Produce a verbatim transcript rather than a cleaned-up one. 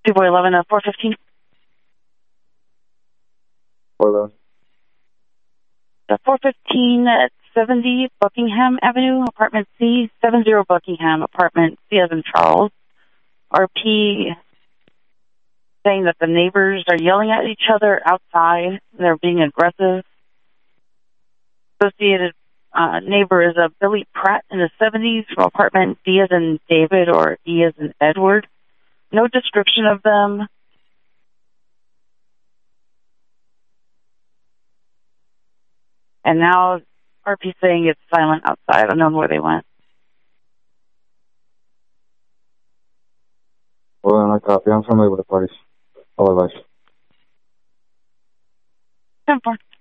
two boy eleven, uh, four fifteen. four eleven. The four fifteen at seventy Buckingham Avenue, apartment C, seventy Buckingham, apartment C as in Charles. R P saying that the neighbors are yelling at each other outside. They're being aggressive. Associated uh, neighbor is a Billy Pratt in the seventies from apartment D as in David or E as in Edward. No description of them. And now R P saying it's silent outside. I don't know where they went. Well, I copy. I'm familiar with the parties. All advice. ten four.